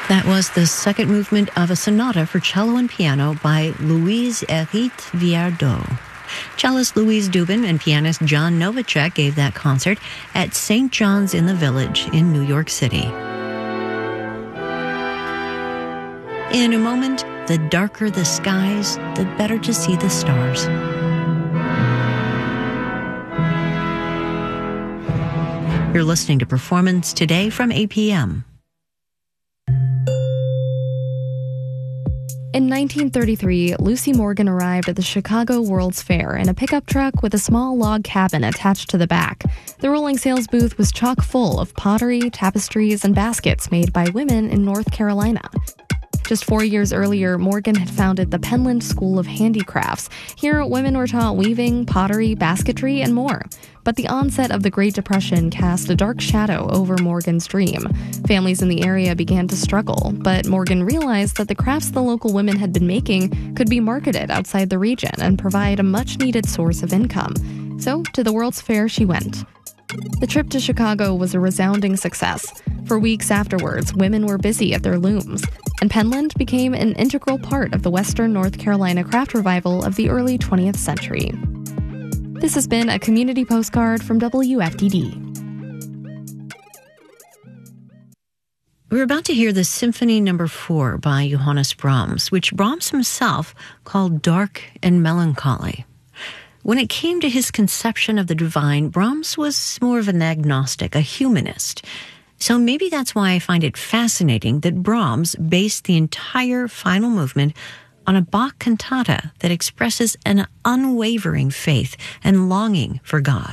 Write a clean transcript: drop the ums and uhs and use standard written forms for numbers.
That was the second movement of a sonata for cello and piano by Louise Hérite Viardot. Cellist Louise Dubin and pianist John Novacek gave that concert at St. John's in the Village in New York City. In a moment, the darker the skies, the better to see the stars. You're listening to Performance Today from APM. In 1933, Lucy Morgan arrived at the Chicago World's Fair in a pickup truck with a small log cabin attached to the back. The rolling sales booth was chock full of pottery, tapestries, and baskets made by women in North Carolina. Just 4 years earlier, Morgan had founded the Penland School of Handicrafts. Here, women were taught weaving, pottery, basketry, and more. But the onset of the Great Depression cast a dark shadow over Morgan's dream. Families in the area began to struggle, but Morgan realized that the crafts the local women had been making could be marketed outside the region and provide a much-needed source of income. So, to the World's Fair she went. The trip to Chicago was a resounding success. For weeks afterwards, women were busy at their looms, and Penland became an integral part of the Western North Carolina craft revival of the early 20th century. This has been a community postcard from WFDD. We're about to hear the Symphony No. 4 by Johannes Brahms, which Brahms himself called dark and melancholy. When it came to his conception of the divine, Brahms was more of an agnostic, a humanist. So maybe that's why I find it fascinating that Brahms based the entire final movement on a Bach cantata that expresses an unwavering faith and longing for God.